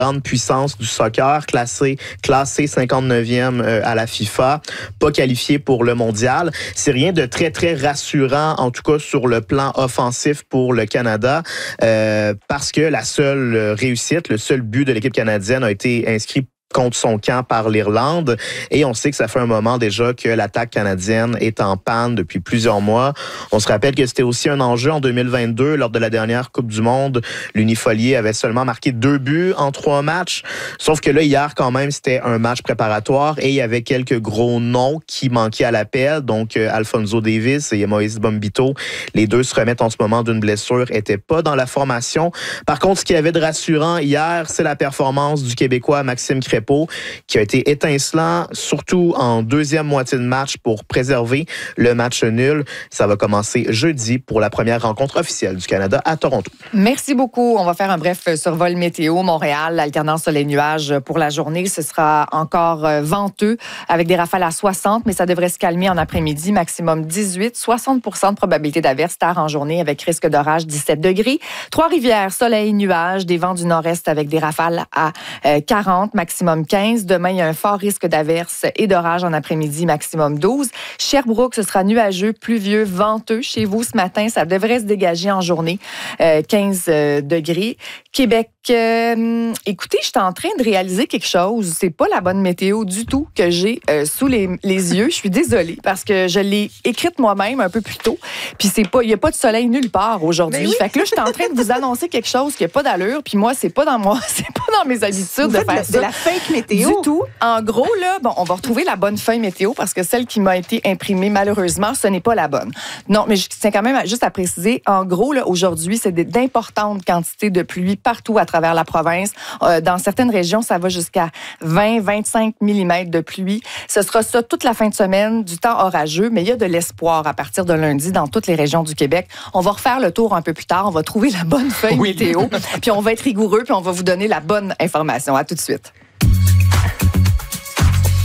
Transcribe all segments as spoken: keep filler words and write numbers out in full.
grande puissance du soccer, classé, classé cinquante-neuvième euh, à la FIFA, pas qualifié pour le mondial. C'est rien de très, très rassurant, en tout cas sur le plan offensif pour le Canada, euh, parce que la seule réussite, le seul but de l'équipe canadienne a été inscrit contre son camp par l'Irlande. Et on sait que ça fait un moment déjà que l'attaque canadienne est en panne depuis plusieurs mois. On se rappelle que c'était aussi un enjeu en deux mille vingt-deux, lors de la dernière Coupe du Monde. L'Unifolier avait seulement marqué deux buts en trois matchs. Sauf que là, hier, quand même, c'était un match préparatoire et il y avait quelques gros noms qui manquaient à l'appel. Donc, euh, Alphonso Davies et Moïse Bombito, les deux se remettent en ce moment d'une blessure, n'étaient pas dans la formation. Par contre, ce qu'il y avait de rassurant hier, c'est la performance du Québécois Maxime Crépeau, qui a été étincelant, surtout en deuxième moitié de match pour préserver le match nul. Ça va commencer jeudi pour la première rencontre officielle du Canada à Toronto. Merci beaucoup. On va faire un bref survol météo. Montréal, alternance soleil-nuage pour la journée. Ce sera encore venteux avec des rafales à soixante, mais ça devrait se calmer en après-midi. Maximum dix-huit, soixante pour cent de probabilité d'averse tard en journée avec risque d'orage dix-sept degrés. Trois-Rivières, soleil-nuage, des vents du nord-est avec des rafales à quarante, maximum quinze. Demain, il y a un fort risque d'averse et d'orage en après-midi, maximum douze. Sherbrooke, ce sera nuageux, pluvieux, venteux. Chez vous, ce matin, ça devrait se dégager en journée, euh, quinze degrés. Québec, euh, écoutez, je suis en train de réaliser quelque chose. C'est pas la bonne météo du tout que j'ai euh, sous les, les yeux. Je suis désolée parce que je l'ai écrite moi-même un peu plus tôt. Puis c'est pas, il y a pas de soleil nulle part aujourd'hui. Oui. Fait que là, je suis en train de vous annoncer quelque chose qui a pas d'allure. Puis moi, c'est pas dans moi, c'est pas dans mes habitudes de faire ça. De la fake météo. Du tout. En gros, là, bon, on va retrouver la bonne feuille météo parce que celle qui m'a été imprimée, malheureusement, ce n'est pas la bonne. Non, mais je tiens quand même à, juste à préciser, en gros, là, aujourd'hui, c'est d'importantes quantités de pluie partout à travers la province. Euh, dans certaines régions, ça va jusqu'à vingt à vingt-cinq millimètres de pluie. Ce sera ça toute la fin de semaine, du temps orageux, mais il y a de l'espoir à partir de lundi dans toutes les régions du Québec. On va refaire le tour un peu plus tard. On va trouver la bonne feuille oui. météo, puis on va être rigoureux, puis on va vous donner la bonne information. À tout de suite.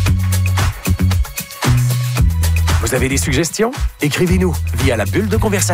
Vous avez des suggestions? Écrivez-nous via la bulle de conversation.